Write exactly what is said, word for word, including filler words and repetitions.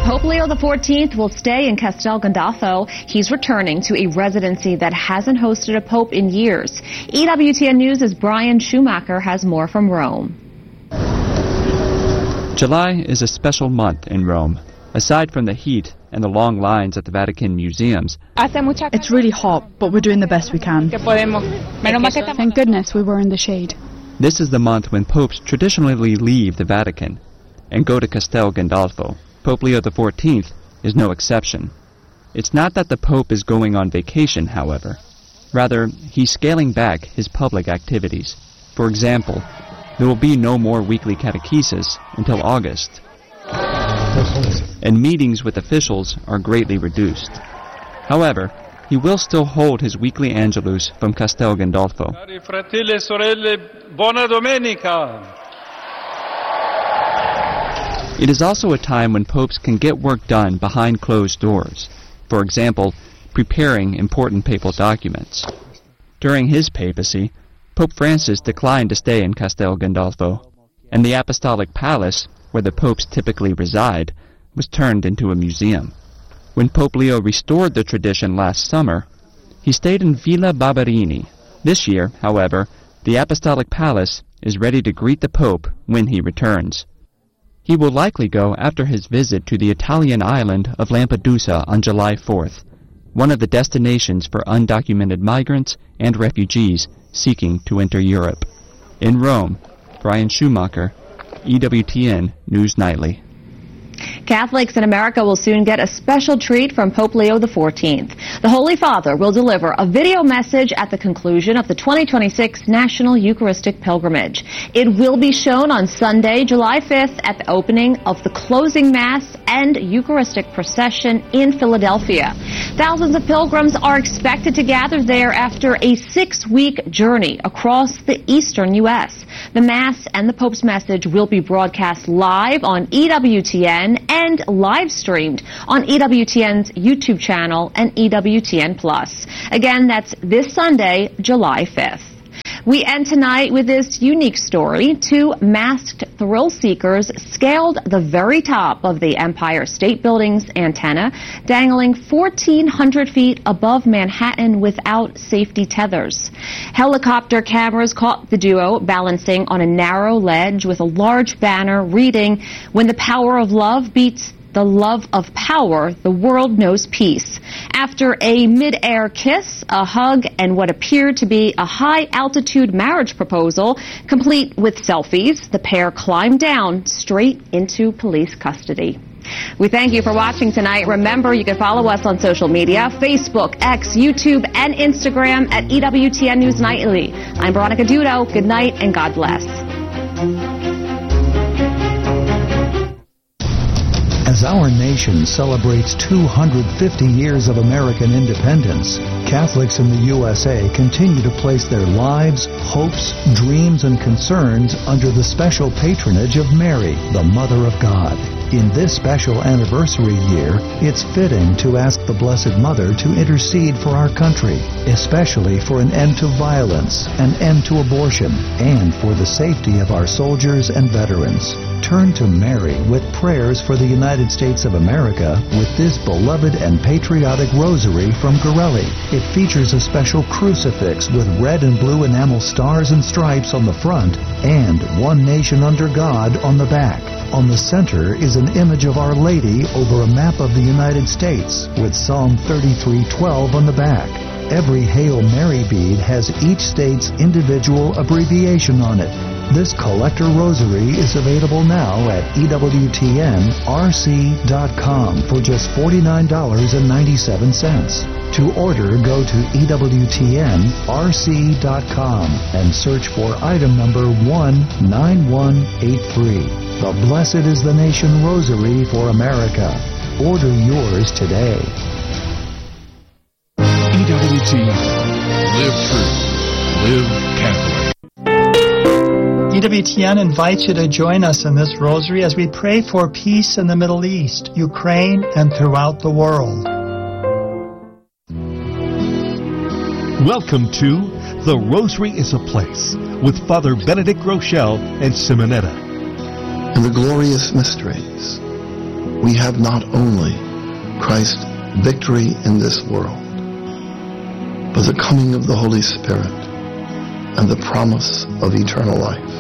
Pope Leo the fourteenth will stay in Castel Gandolfo. He's returning to a residency that hasn't hosted a pope in years. E W T N News' Brian Schumacher has more from Rome. July is a special month in Rome. Aside from the heat and the long lines at the Vatican museums, it's really hot, but we're doing the best we can. Thank goodness we were in the shade. This is the month when popes traditionally leave the Vatican and go to Castel Gandolfo. Pope Leo the fourteenth is no exception. It's not that the Pope is going on vacation, however. Rather, he's scaling back his public activities. For example, there will be no more weekly catechesis until August. And meetings with officials are greatly reduced. However, he will still hold his weekly Angelus from Castel Gandolfo. Cari fratelli e sorelle, buona domenica! It is also a time when popes can get work done behind closed doors. For example, preparing important papal documents. During his papacy, Pope Francis declined to stay in Castel Gandolfo, and the Apostolic Palace, where the popes typically reside, was turned into a museum. When Pope Leo restored the tradition last summer, he stayed in Villa Barberini. This year, however, the Apostolic Palace is ready to greet the Pope when he returns. He will likely go after his visit to the Italian island of Lampedusa on July fourth, one of the destinations for undocumented migrants and refugees seeking to enter Europe. In Rome, Brian Schumacher, E W T N News Nightly. Catholics in America will soon get a special treat from Pope Leo the fourteenth. The Holy Father will deliver a video message at the conclusion of the twenty twenty-six National Eucharistic Pilgrimage. It will be shown on Sunday, July fifth, at the opening of the closing Mass and Eucharistic procession in Philadelphia. Thousands of pilgrims are expected to gather there after a six-week journey across the eastern U S The Mass and the Pope's message will be broadcast live on E W T N and live streamed on E W T N's YouTube channel and E W T N Plus. Again, that's this Sunday, July fifth. We end tonight with this unique story. Two masked thrill seekers scaled the very top of the Empire State Building's antenna, dangling fourteen hundred feet above Manhattan without safety tethers. Helicopter cameras caught the duo balancing on a narrow ledge with a large banner reading, "When the power of love beats the love of power, the world knows peace." After a mid-air kiss, a hug, and what appeared to be a high-altitude marriage proposal, complete with selfies, the pair climbed down straight into police custody. We thank you for watching tonight. Remember, you can follow us on social media, Facebook, X, YouTube, and Instagram at E W T N News Nightly. I'm Veronica Dudo. Good night, and God bless. As our nation celebrates two hundred fifty years of American independence, Catholics in the U S A continue to place their lives, hopes, dreams, and concerns under the special patronage of Mary, the Mother of God. In this special anniversary year, it's fitting to ask the Blessed Mother to intercede for our country, especially for an end to violence, an end to abortion, and for the safety of our soldiers and veterans. Turn to Mary with prayers for the United States of America with this beloved and patriotic rosary from Gorelli. It features a special crucifix with red and blue enamel stars and stripes on the front and One Nation Under God on the back. On the center is an image of Our Lady over a map of the United States with Psalm thirty-three twelve on the back. Every Hail Mary bead has each state's individual abbreviation on it. This collector rosary is available now at E W T N R C dot com for just forty-nine dollars and ninety-seven cents. To order, go to E W T N R C dot com and search for item number one nine one eight three. The Blessed is the Nation Rosary for America. Order yours today. E W T N. Live true. Live Catholic. E W T N invites you to join us in this rosary as we pray for peace in the Middle East, Ukraine, and throughout the world. Welcome to The Rosary is a Place with Father Benedict Rochelle and Simonetta. And the glorious mysteries. we have not only Christ's victory in this world, but the coming of the Holy Spirit and the promise of eternal life.